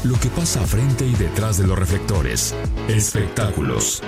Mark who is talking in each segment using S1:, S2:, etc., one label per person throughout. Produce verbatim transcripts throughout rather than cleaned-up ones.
S1: Lo que pasa frente y detrás de los reflectores. Espectáculos.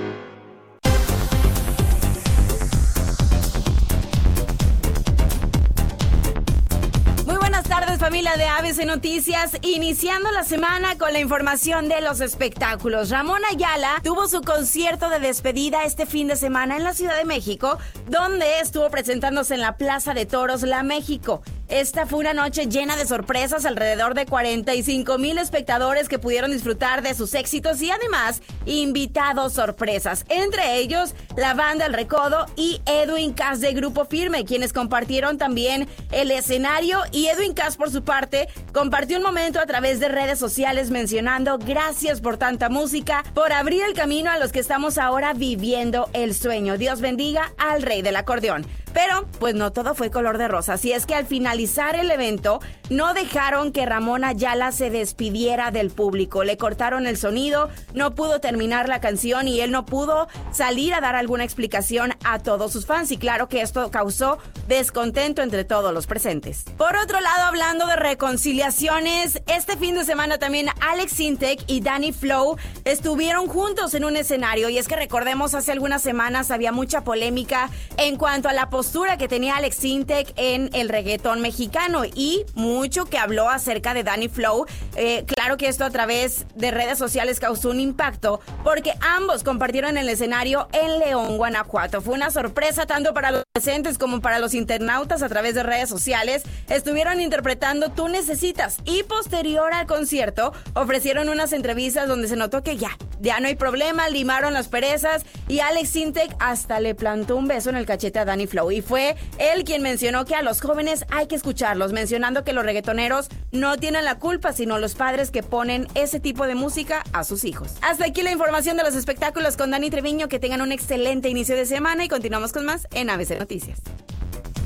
S2: Familia de A B C Noticias, iniciando la semana con la información de los espectáculos. Ramón Ayala tuvo su concierto de despedida este fin de semana en la Ciudad de México, donde estuvo presentándose en la Plaza de Toros La México. Esta fue una noche llena de sorpresas, alrededor de cuarenta y cinco mil espectadores que pudieron disfrutar de sus éxitos y además invitados sorpresas, entre ellos la banda El Recodo y Edwin Cass de Grupo Firme, quienes compartieron también el escenario, y Edwin Cass por su parte compartió un momento a través de redes sociales mencionando: gracias por tanta música, por abrir el camino a los que estamos ahora viviendo el sueño. Dios bendiga al rey del acordeón. Pero, pues no todo fue color de rosa, así es que al finalizar el evento, no dejaron que Ramón Ayala se despidiera del público. Le cortaron el sonido, no pudo terminar la canción y él no pudo salir a dar alguna explicación a todos sus fans. Y claro que esto causó descontento entre todos los presentes. Por otro lado, hablando de reconciliaciones, este fin de semana también Alex Sintek y Danny Flow estuvieron juntos en un escenario. Y es que recordemos, hace algunas semanas había mucha polémica en cuanto a la postura que tenía Alex Sintek en el reggaetón mexicano y mucho que habló acerca de Danny Flow. Eh, claro que esto a través de redes sociales causó un impacto porque ambos compartieron el escenario en León, Guanajuato. Fue una sorpresa tanto para los presentes como para los internautas. A través de redes sociales estuvieron interpretando Tú Necesitas y posterior al concierto ofrecieron unas entrevistas donde se notó que ya, ya no hay problema, limaron las perezas y Alex Sintek hasta le plantó un beso en el cachete a Danny Flow. Y fue él quien mencionó que a los jóvenes hay que escucharlos, mencionando que los reggaetoneros no tienen la culpa, sino los padres que ponen ese tipo de música a sus hijos. Hasta aquí la información de los espectáculos con Dani Treviño. Que tengan un excelente inicio de semana y continuamos con más en A B C Noticias.